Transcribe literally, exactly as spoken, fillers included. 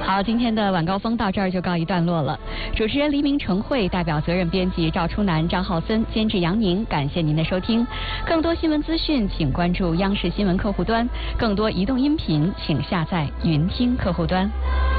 好，今天的晚高峰到这儿就告一段落了。主持人黎明、程慧，代表责任编辑赵初南、张浩森，监制杨宁，感谢您的收听。更多新闻资讯，请关注央视新闻客户端；更多移动音频，请下载云听客户端。